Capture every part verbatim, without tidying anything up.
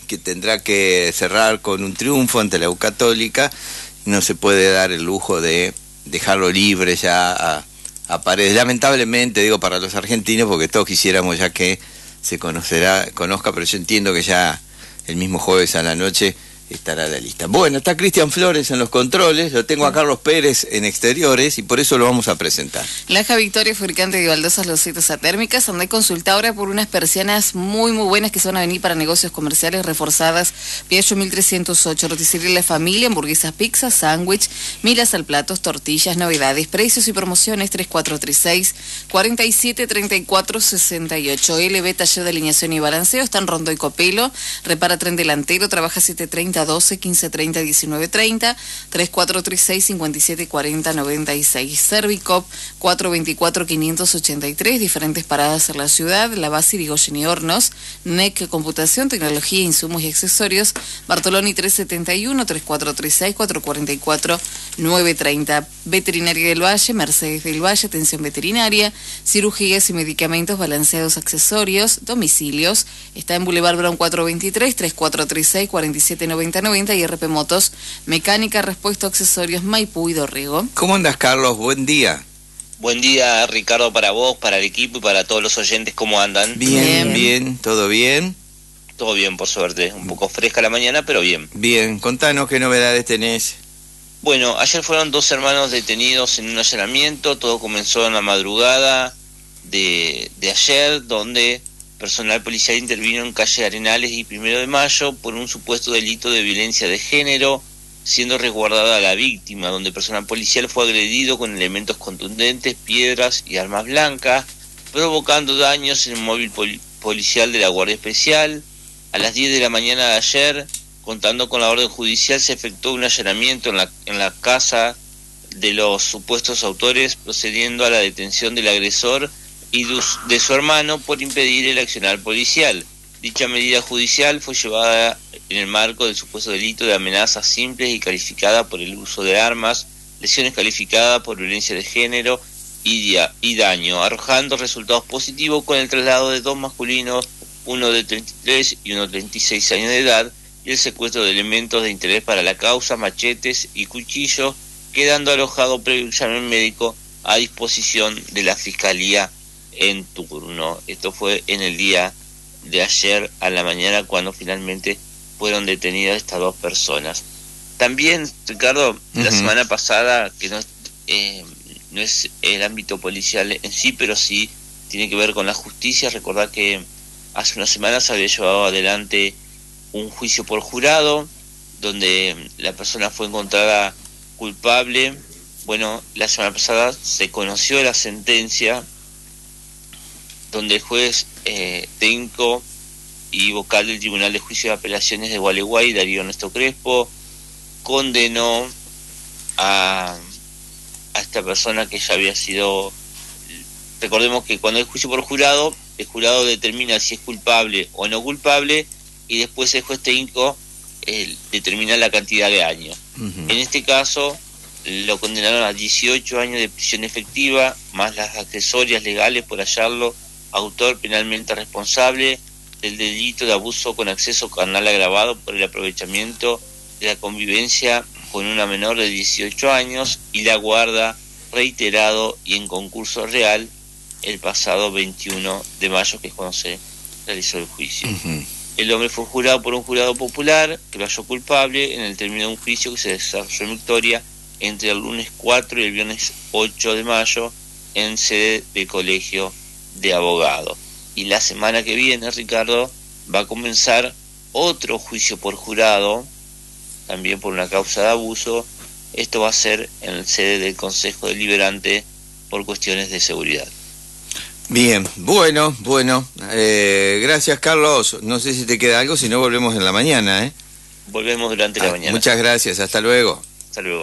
que tendrá que cerrar con un triunfo ante la U Católica. No se puede dar el lujo de dejarlo libre ya a, a Paredes. Lamentablemente, digo, para los argentinos, porque todos quisiéramos ya que se conocerá, conozca, pero yo entiendo que ya el mismo jueves a la noche estará la lista. Bueno, está Cristian Flores en los controles, lo tengo a Carlos Pérez en exteriores y por eso lo vamos a presentar. Laja Victoria, fabricante de baldosas losetas atérmicas. Andé consulta ahora por unas persianas muy muy buenas que se van a venir para negocios comerciales reforzadas. Piaggio mil trescientos ocho, roticería La Familia, hamburguesas, pizzas, sándwich, milas al plato, tortillas, novedades, precios y promociones. Tres cuatro tres seis, cuatro siete tres cuatro seis ocho. L B, taller de alineación y balanceo, está en Rondo y Copelo. Repara tren delantero, trabaja siete treinta doce, quince treinta, diecinueve treinta, tres cuatro tres seis, cinco siete cuatro cero, nueve seis. Servicop cuatro veinticuatro, quinientos ochenta y tres, diferentes paradas en la ciudad. La base Irigoyen y Hornos. N E C Computación, Tecnología, Insumos y Accesorios. Bartoloni trescientos setenta y uno, tres cuatro tres seis, cuatro cuatro cuatro, nueve tres cero. Veterinaria del Valle, Mercedes del Valle, atención veterinaria, cirugías y medicamentos, balanceados, accesorios, domicilios. Está en Boulevard Brown cuatrocientos veintitrés, tres cuatro tres seis, cuatro siete noventa noventa y R P Motos, mecánica, repuesto, accesorios, Maipú y Dorrego. ¿Cómo andas, Carlos? Buen día. Buen día, Ricardo, para vos, para el equipo y para todos los oyentes. ¿Cómo andan? Bien, bien, bien. ¿Todo bien? Todo bien, por suerte. Un poco fresca la mañana, pero bien. Bien, contanos qué novedades tenés. Bueno, ayer fueron dos hermanos detenidos en un allanamiento. Todo comenzó en la madrugada de, de ayer, donde personal policial intervino en calle Arenales y Primero de Mayo por un supuesto delito de violencia de género, siendo resguardada la víctima, donde personal policial fue agredido con elementos contundentes, piedras y armas blancas, provocando daños en el móvil pol policial de la Guardia Especial. A las diez de la mañana de ayer, contando con la orden judicial, se efectuó un allanamiento en la, en la casa de los supuestos autores, procediendo a la detención del agresor y de su hermano por impedir el accionar policial. Dicha medida judicial fue llevada en el marco del supuesto delito de amenazas simples y calificada por el uso de armas, lesiones calificadas por violencia de género y, y daño, arrojando resultados positivos con el traslado de dos masculinos, uno de treinta y tres y uno de treinta y seis años de edad, y el secuestro de elementos de interés para la causa, machetes y cuchillos, quedando alojado previo examen médico a disposición de la Fiscalía en turno. Esto fue en el día de ayer a la mañana, cuando finalmente fueron detenidas estas dos personas. También, Ricardo, uh-huh. la semana pasada, que no, eh, no es el ámbito policial en sí, pero sí tiene que ver con la justicia. Recordad que hace unas semanas se había llevado adelante un juicio por jurado, donde la persona fue encontrada culpable. Bueno, la semana pasada se conoció la sentencia, donde el juez eh, técnico y vocal del Tribunal de Juicio de Apelaciones de Gualeguay, Darío Ernesto Crespo, condenó a, a esta persona que ya había sido... Recordemos que cuando hay juicio por jurado, el jurado determina si es culpable o no culpable, y después el juez técnico eh, determina la cantidad de años. Uh-huh. En este caso, lo condenaron a dieciocho años de prisión efectiva, más las accesorias legales por hallarlo autor penalmente responsable del delito de abuso con acceso carnal agravado por el aprovechamiento de la convivencia con una menor de dieciocho años y la guarda reiterado y en concurso real el pasado veintiuno de mayo, que es cuando se realizó el juicio. Uh-huh. El hombre fue jurado por un jurado popular que lo halló culpable en el término de un juicio que se desarrolló en Victoria entre el lunes cuatro y el viernes ocho de mayo en sede de Colegio de Abogados. Y la semana que viene, Ricardo, va a comenzar otro juicio por jurado, también por una causa de abuso. Esto va a ser en sede del Consejo Deliberante por cuestiones de seguridad. Bien, bueno, bueno, eh, gracias, Carlos. No sé si te queda algo, si no volvemos en la mañana, ¿eh? Volvemos durante ah, la mañana. Muchas gracias, hasta luego. Hasta luego.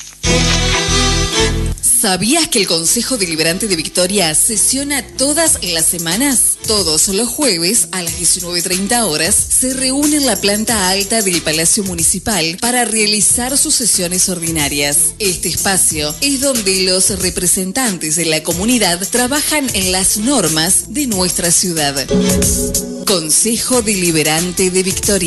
¿Sabías que el Consejo Deliberante de Victoria sesiona todas las semanas? Todos los jueves a las diecinueve treinta horas se reúne en la planta alta del Palacio Municipal para realizar sus sesiones ordinarias. Este espacio es donde los representantes de la comunidad trabajan en las normas de nuestra ciudad. Consejo Deliberante de Victoria.